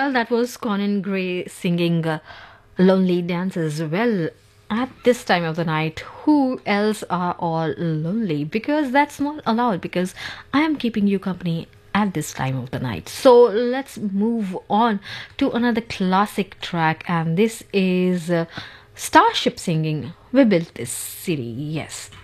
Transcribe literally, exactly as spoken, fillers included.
Well, that was Conan Gray singing uh, Lonely Dances. Well, at this time of the night, who else are all lonely? Because that's not allowed, because I am keeping you company at this time of the night. So let's move on to another classic track, and this is uh, Starship singing We Built This City. Yes.